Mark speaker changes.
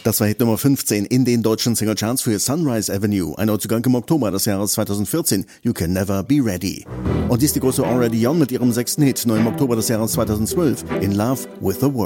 Speaker 1: Das war Hit Nummer 15 in den deutschen Singlecharts für Sunrise Avenue, ein Neuzugang im Oktober des Jahres 2014, You Can Never Be Ready. Und dies die große Aura Dion mit ihrem 6. Hit, neu im Oktober des Jahres 2012, In Love with the World.